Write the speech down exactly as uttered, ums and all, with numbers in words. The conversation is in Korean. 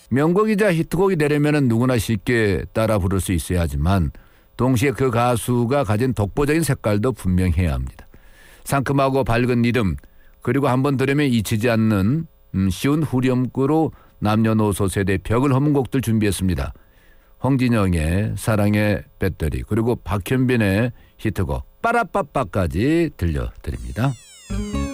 명곡이자 히트곡이 되려면 누구나 쉽게 따라 부를 수 있어야 하지만 동시에 그 가수가 가진 독보적인 색깔도 분명해야 합니다. 상큼하고 밝은 리듬 그리고 한번 들으면 잊히지 않는 음, 쉬운 후렴구로 남녀노소 세대 벽을 허문 곡들 준비했습니다. 홍진영의 사랑의 배터리 그리고 박현빈의 히트곡 빠라빠빠까지 들려드립니다.